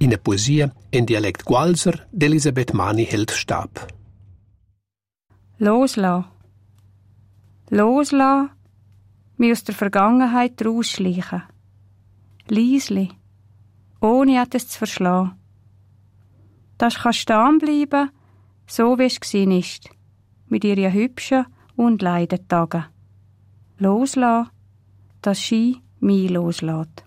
in der Poesie in Dialekt Gualser d'Elisabeth Mani-Held-Stab. Loslassen. Loslassen, mich aus der Vergangenheit rausschleichen. Leisli, ohne etwas zu verschlagen. Das kann stehen bleiben, so wie es gewesen ist, mit ihren hübschen und Leidentagen. Loslassen, dass Ski mich loslässt.